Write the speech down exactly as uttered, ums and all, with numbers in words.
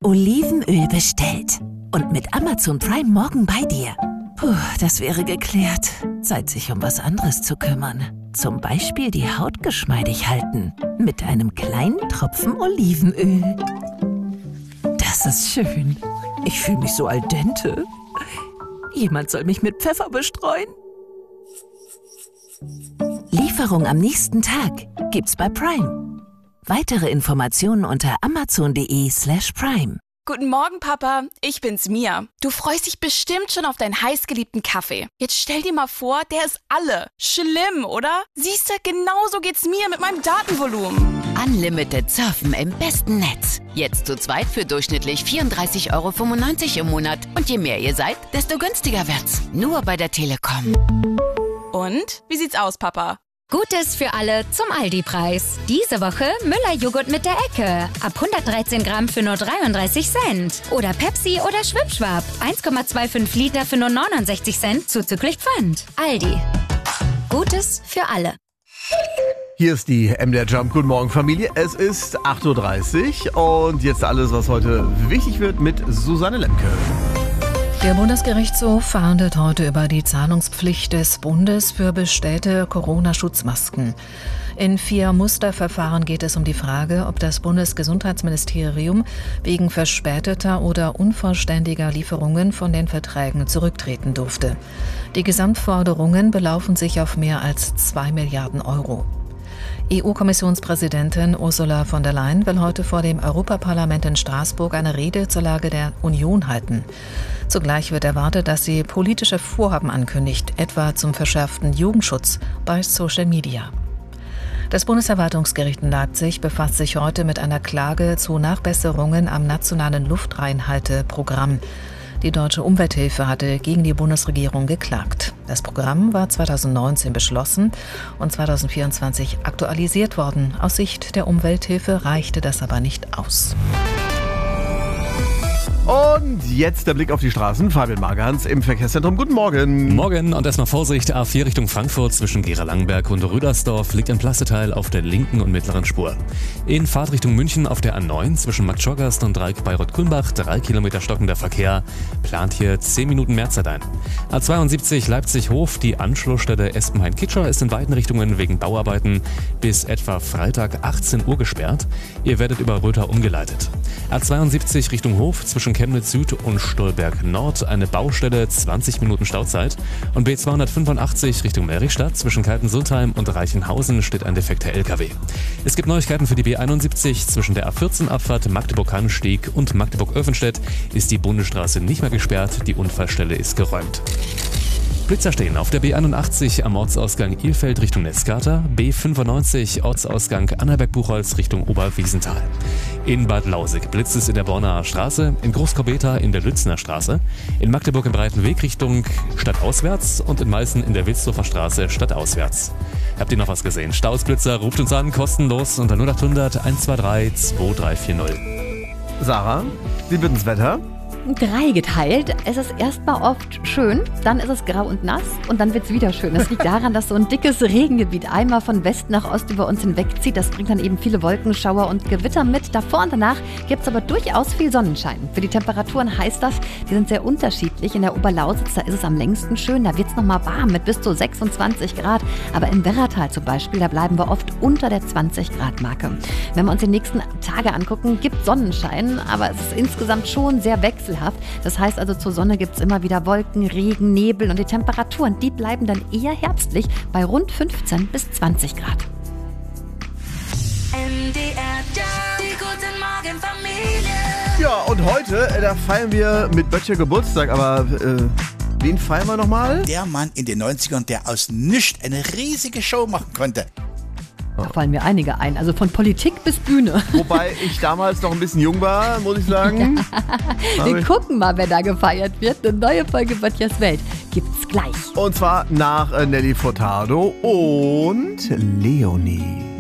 Olivenöl bestellt. Und mit Amazon Prime morgen bei dir. Puh, das wäre geklärt. Zeit, sich um was anderes zu kümmern. Zum Beispiel die Haut geschmeidig halten. Mit einem kleinen Tropfen Olivenöl. Das ist schön. Ich fühle mich so al dente. Jemand soll mich mit Pfeffer bestreuen. Lieferung am nächsten Tag gibt's bei Prime. Weitere Informationen unter amazon.de slash prime. Guten Morgen, Papa. Ich bin's, Mia. Du freust dich bestimmt schon auf deinen heißgeliebten Kaffee. Jetzt stell dir mal vor, der ist alle. Schlimm, oder? Siehst du, genauso geht's mir mit meinem Datenvolumen. Unlimited Surfen im besten Netz. Jetzt zu zweit für durchschnittlich vierunddreißig Euro fünfundneunzig im Monat. Und je mehr ihr seid, desto günstiger wird's. Nur bei der Telekom. Und? Wie sieht's aus, Papa? Gutes für alle zum Aldi-Preis. Diese Woche Müller-Joghurt mit der Ecke. Ab hundertdreizehn Gramm für nur dreiunddreißig Cent. Oder Pepsi oder Schwipschwap. eins Komma fünfundzwanzig Liter für nur neunundsechzig Cent zuzüglich Pfand. Aldi. Gutes für alle. Hier ist die M D R Jump. Guten Morgen, Familie. Es ist acht Uhr dreißig und jetzt alles, was heute wichtig wird mit Susanne Lemke. Der Bundesgerichtshof verhandelt heute über die Zahlungspflicht des Bundes für bestellte Corona-Schutzmasken. In vier Musterverfahren geht es um die Frage, ob das Bundesgesundheitsministerium wegen verspäteter oder unvollständiger Lieferungen von den Verträgen zurücktreten durfte. Die Gesamtforderungen belaufen sich auf mehr als zwei Milliarden Euro. E U-Kommissionspräsidentin Ursula von der Leyen will heute vor dem Europaparlament in Straßburg eine Rede zur Lage der Union halten. Zugleich wird erwartet, dass sie politische Vorhaben ankündigt, etwa zum verschärften Jugendschutz bei Social Media. Das Bundesverwaltungsgericht in Leipzig befasst sich heute mit einer Klage zu Nachbesserungen am nationalen Luftreinhalteprogramm. Die Deutsche Umwelthilfe hatte gegen die Bundesregierung geklagt. Das Programm war zweitausendneunzehn beschlossen und zweitausendvierundzwanzig aktualisiert worden. Aus Sicht der Umwelthilfe reichte das aber nicht aus. Und jetzt der Blick auf die Straßen. Fabian Magerhans im Verkehrszentrum. Guten Morgen. Morgen und erstmal Vorsicht. A vier Richtung Frankfurt zwischen Gera-Langenberg und Rüdersdorf liegt ein Plasteteil auf der linken und mittleren Spur. In Fahrtrichtung München auf der A neun zwischen Marktschorgast und Dreieck Bayreuth-Kulmbach drei Kilometer stockender Verkehr. Plant hier zehn Minuten mehr Zeit ein. A zweiundsiebzig Leipzig-Hof. Die Anschlussstelle Espenhain-Kitscher ist in beiden Richtungen wegen Bauarbeiten bis etwa Freitag achtzehn Uhr gesperrt. Ihr werdet über Röther umgeleitet. A zweiundsiebzig Richtung Hof zwischen Chemnitz Süd und Stolberg Nord eine Baustelle, zwanzig Minuten Stauzeit. Und B zweihundertfünfundachtzig Richtung Merichstadt zwischen Kaltensundheim und Reichenhausen steht ein defekter L K W. Es gibt Neuigkeiten für die B einundsiebzig. Zwischen der A vierzehn Abfahrt Magdeburg-Hahnensteg und Magdeburg-Öffenstedt ist die Bundesstraße nicht mehr gesperrt. Die Unfallstelle ist geräumt. Blitzer stehen auf der B einundachtzig am Ortsausgang Ilfeld Richtung Netzkater, B fünfundneunzig Ortsausgang Annaberg-Buchholz Richtung Oberwiesenthal. In Bad Lausig blitzt es in der Bornaer Straße, in Großkorbeta in der Lützner Straße, in Magdeburg im Breitenweg Richtung stadtauswärts und in Meißen in der Wilsdorfer Straße stadtauswärts. Habt ihr noch was gesehen? Staus, Blitzer, ruft uns an, kostenlos unter null acht hundert eins zwei drei zwei drei vier null. Sarah, wie wird das Wetter? Drei geteilt. Es ist erstmal oft schön, dann ist es grau und nass und dann wird es wieder schön. Das liegt daran, dass so ein dickes Regengebiet einmal von West nach Ost über uns hinwegzieht. Das bringt dann eben viele Wolkenschauer und Gewitter mit. Davor und danach gibt es aber durchaus viel Sonnenschein. Für die Temperaturen heißt das, die sind sehr unterschiedlich. In der Oberlausitz, da ist es am längsten schön, da wird es nochmal warm mit bis zu sechsundzwanzig Grad. Aber im Werratal zum Beispiel, da bleiben wir oft unter der zwanzig Grad Marke. Wenn wir uns die nächsten Tage angucken, gibt Sonnenschein, aber es ist insgesamt schon sehr wechselhaft. Das heißt also, zur Sonne gibt es immer wieder Wolken, Regen, Nebel und die Temperaturen, die bleiben dann eher herbstlich bei rund fünfzehn bis zwanzig Grad. M D R, die guten Morgen Familie. Ja, und heute, äh, da feiern wir mit Böttcher Geburtstag, aber äh, wen feiern wir nochmal? Der Mann in den neunzigern, der aus nichts eine riesige Show machen konnte. Da fallen mir einige ein, also von Politik bis Bühne. Wobei ich damals noch ein bisschen jung war, muss ich sagen. Ja. Wir gucken mal, wer da gefeiert wird. Eine neue Folge Böttchers Welt gibt's gleich. Und zwar nach äh, Nelly Furtado und Leonie.